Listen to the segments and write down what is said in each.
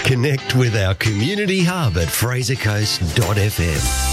Connect with our community hub at frasercoast.fm.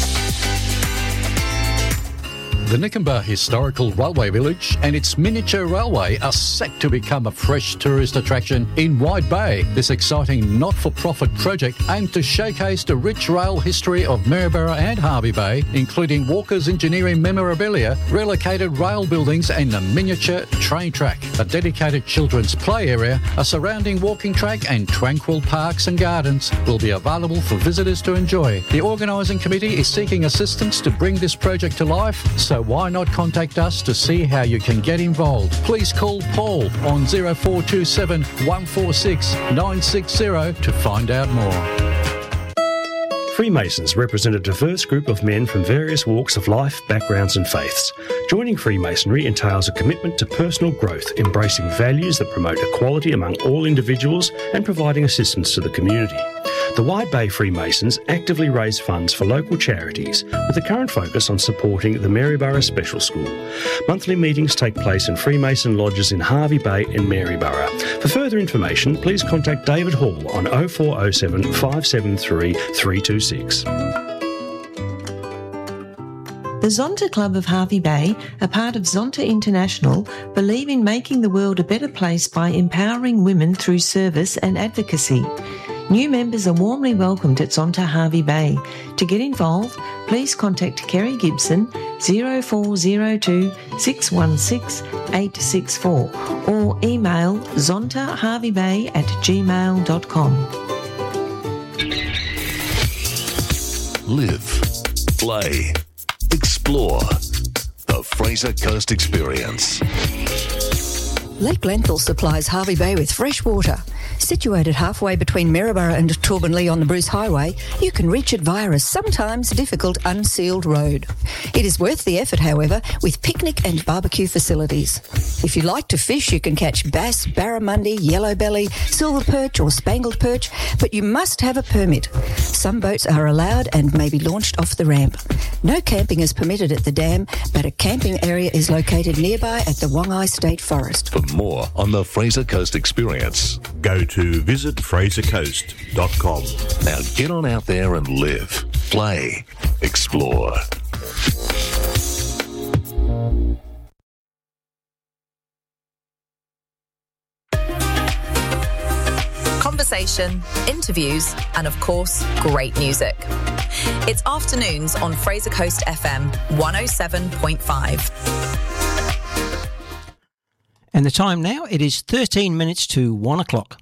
The Nikenba Historical Railway Village and its miniature railway are set to become a fresh tourist attraction in Wide Bay. This exciting not-for-profit project aims to showcase the rich rail history of Maryborough and Hervey Bay, including Walker's engineering memorabilia, relocated rail buildings and a miniature train track. A dedicated children's play area, a surrounding walking track and tranquil parks and gardens will be available for visitors to enjoy. The organising committee is seeking assistance to bring this project to life, so why not contact us to see how you can get involved? Please call Paul on 0427 146 960 to find out more. Freemasons represent a diverse group of men from various walks of life, backgrounds and faiths. Joining Freemasonry entails a commitment to personal growth, embracing values that promote equality among all individuals and providing assistance to the community. The Wide Bay Freemasons actively raise funds for local charities with a current focus on supporting the Maryborough Special School. Monthly meetings take place in Freemason lodges in Hervey Bay and Maryborough. For further information, please contact David Hall on 0407 573 326. The Zonta Club of Hervey Bay, a part of Zonta International, believe in making the world a better place by empowering women through service and advocacy. New members are warmly welcomed at Zonta Hervey Bay. To get involved, please contact Kerry Gibson 0402 616 864 or email zontaherveybay@gmail.com. Live, play, explore. The Fraser Coast Experience. Lake Lenthal supplies Hervey Bay with fresh water. Situated halfway between Maryborough and Torbanlea on the Bruce Highway, you can reach it via a sometimes difficult unsealed road. It is worth the effort, however, with picnic and barbecue facilities. If you like to fish, you can catch bass, barramundi, yellow belly, silver perch or spangled perch, but you must have a permit. Some boats are allowed and may be launched off the ramp. No camping is permitted at the dam, but a camping area is located nearby at the Wongai State Forest. For more on the Fraser Coast Experience, go to visitfrasercoast.com. Now get on out there and live, play, explore. Conversation, interviews, and of course, great music. It's afternoons on Fraser Coast FM 107.5. And the time now, it is 13 minutes to 1 o'clock.